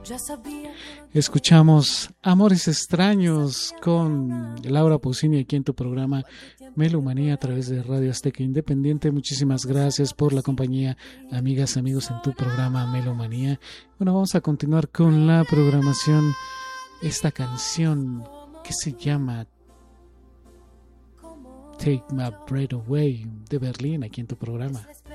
Escuchamos Amores Extraños con Laura Pausini aquí en tu programa Melomanía a través de Radio Azteca Independiente. Muchísimas gracias por la compañía, amigas, amigos, en tu programa Melomanía. Bueno, vamos a continuar con la programación. Esta canción que se llama Take My Breath Away de Berlín aquí en tu programa.